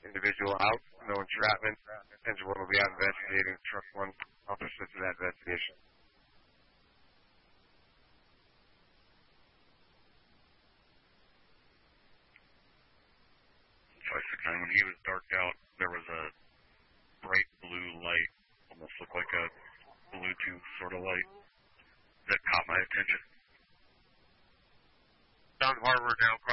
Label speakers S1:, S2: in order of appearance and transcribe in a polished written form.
S1: individual out, no entrapment. Engine 1 will be out investigating. Truck 1 also assist in that investigation.
S2: When he was darked out, there was a bright blue light, almost looked like a Bluetooth sort of light, that caught my attention.
S1: Down Harvard now,